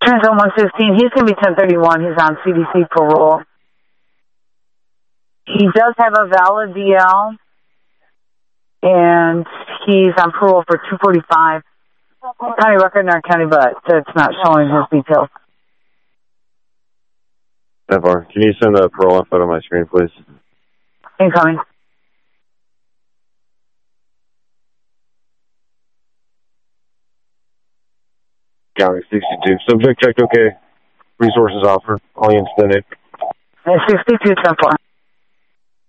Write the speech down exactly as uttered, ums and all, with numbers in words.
Turns on one fifteen. He's going to be ten thirty-one. He's on C D C parole. He does have a valid D L, and he's on parole for two forty-five. County record in our county, but it's not showing his details. F R, can you send the parole info to my screen, please? Incoming. County sixty-two. Subject checked okay. Resources offered. All units been in. sixty-two ten four.